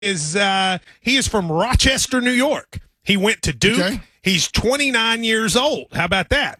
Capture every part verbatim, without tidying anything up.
is uh, he is from Rochester, New York. He went to Duke. Okay. He's twenty-nine years old. How about that?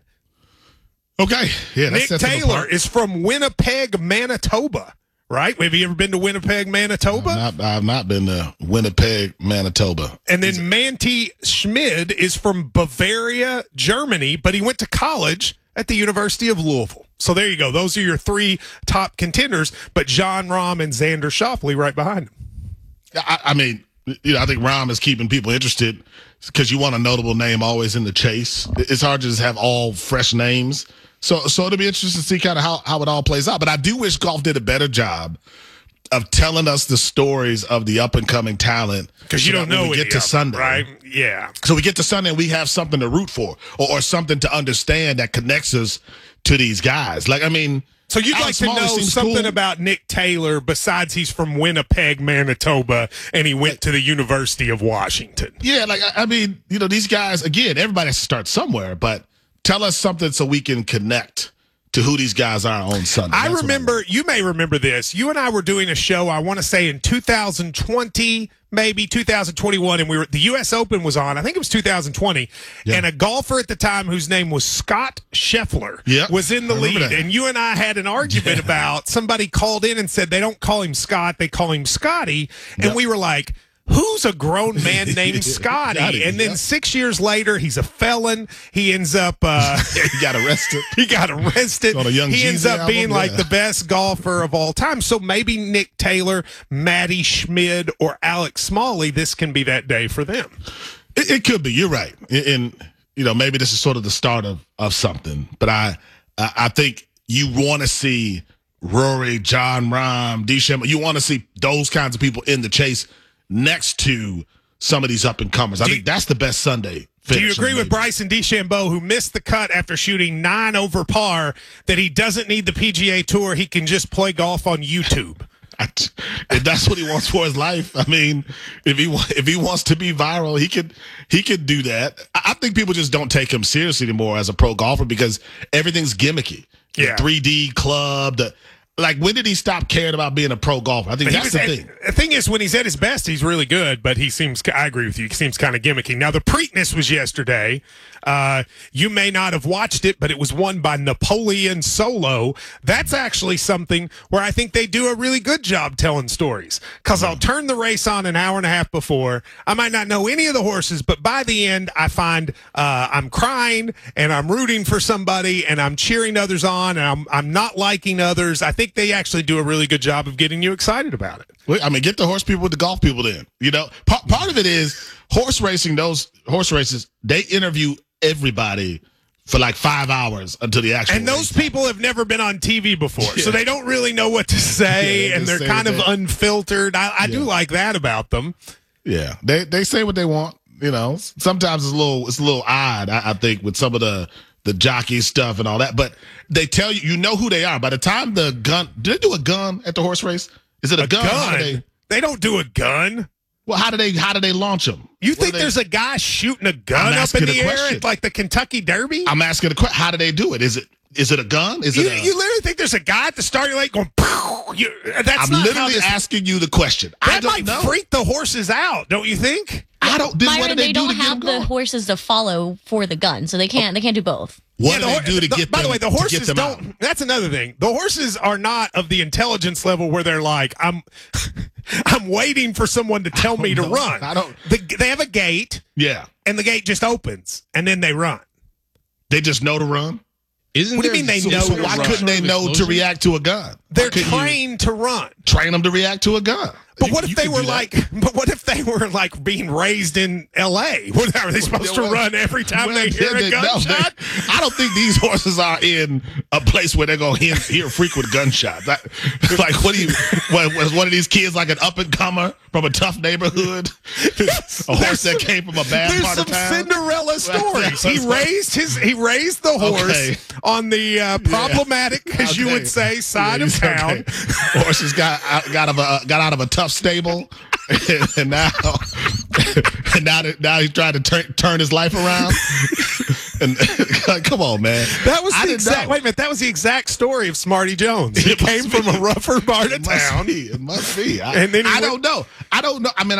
Okay. Yeah. Nick Taylor is from Winnipeg, Manitoba. Right? Have you ever been to Winnipeg, Manitoba? I've not, I've not been to Winnipeg, Manitoba. And then Manti Schmid is from Bavaria, Germany, but he went to college at the University of Louisville. So there you go. Those are your three top contenders, but Jon Rahm and Xander Schauffele right behind him. I, I mean, you know, I think Rahm is keeping people interested because you want a notable name always in the chase. It's hard to just have all fresh names. So so it'll be interesting to see kind of how, how it all plays out. But I do wish golf did a better job of telling us the stories of the up-and-coming talent. Because you so don't know when we get to Sunday. Right? Yeah. So we get to Sunday and we have something to root for or, or something to understand that connects us to these guys. Like, I mean... So you'd Alex like to Smalley know something cool. about Nick Taylor besides he's from Winnipeg, Manitoba, and he went to the University of Washington. Yeah, like, I, I mean, you know, these guys, again, everybody has to start somewhere, but tell us something so we can connect to who these guys are on Sunday. I That's remember, I you may remember this. You and I were doing a show, I want to say in two thousand twenty, maybe two thousand twenty-one, and we were the U S Open was on. I think it was two thousand twenty, yeah. And a golfer at the time whose name was Scott Scheffler yep. was in the lead. That. And you and I had an argument yeah. about somebody called in and said they don't call him Scott, they call him Scotty, and yep. we were like, who's a grown man named Scotty? Scotty and then yeah. six years later, he's a felon. He ends up uh, he got arrested. He got arrested. On a Young he Jeezy ends up album, being yeah. like the best golfer of all time. So maybe Nick Taylor, Matty Schmid, or Alex Smalley, this can be that day for them. It, it could be. You're right. And, and you know, maybe this is sort of the start of, of something. But I I, I think you want to see Rory, Jon Rahm, DeChambeau. You want to see those kinds of people in the chase next to some of these up-and-comers. I do think that's the best Sunday finish. Do you agree with Bryson DeChambeau, who missed the cut after shooting nine over par, that he doesn't need the P G A Tour, he can just play golf on YouTube? If that's what he wants for his life, I mean, if he if he wants to be viral, he could he could do that. I think people just don't take him seriously anymore as a pro golfer because everything's gimmicky. Yeah. The three D club, the Like, when did he stop caring about being a pro golfer? I think but that's was, the thing. The thing is, when he's at his best, he's really good, but he seems, I agree with you, he seems kind of gimmicky. Now, the Preakness was yesterday. Uh, you may not have watched it, but it was won by Napoleon Solo. That's actually something where I think they do a really good job telling stories. Because I'll turn the race on an hour and a half before. I might not know any of the horses, but by the end, I find uh, I'm crying, and I'm rooting for somebody, and I'm cheering others on, and I'm, I'm not liking others. I think they actually do a really good job of getting you excited about it. I mean, get the horse people with the golf people then. You know, part, part of it is horse racing, those horse races, they interview everybody for like five hours until the actual And those race people have never been on T V before, yeah. so they don't really know what to say, yeah, and they're kind of unfiltered. I, I yeah. do like that about them. Yeah, they they say what they want. You know, sometimes it's a little it's a little odd, I, I think, with some of the the jockey stuff and all that. But they tell you, you know who they are. By the time the gun, do they do a gun at the horse race? Is it a, a gun? gun? Do they, they don't do a gun. Well, how do they how do they launch them? You what think they, there's a guy shooting a gun up in the air at like the Kentucky Derby? I'm asking the question. How do they do it? Is it is it a gun? Is you, it? A, you literally think there's a guy at the start of your lake going? Pow! You, that's I'm not literally this, asking you the question. That I don't might know. freak the horses out, don't you think? I don't. Then Myron, what do they, they do don't to get have them the going? horses to follow for the gun, so they can't. They can't do both. What yeah, do they do to the, get by them? By the way, the horses don't. Out? That's another thing. The horses are not of the intelligence level where they're like, I'm, I'm waiting for someone to tell me to know. run. I don't. The, they have a gate. Yeah, and the gate just opens, and then they run. They just know to run. Isn't what do you mean they so, know? So to why run? couldn't they know to react to a gun? They're trained you to run. Train them to react to a gun. But you, what if they were like? But what if they were like being raised in L A? What are they supposed well, to run every time well, they hear a gunshot? No, I don't think these horses are in a place where they're gonna hear, hear frequent gunshots. I, like, what do you? What, was one of these kids like an up and comer from a tough neighborhood? a horse that came from a bad part of town. There's some Cinderella stories. He raised his. He raised the horse okay. on the uh, problematic, yeah. as okay. you would say, side yeah, of town. Okay. Horses got out, got out of a got out of a tough stable, and now and now now he's trying to turn turn his life around. And come on, man, that was I the exact. know. Wait a minute, that was the exact story of Smarty Jones. He it came from a rougher part of it town. Must be. It must be. I, and then I went, don't know. I don't know. I mean,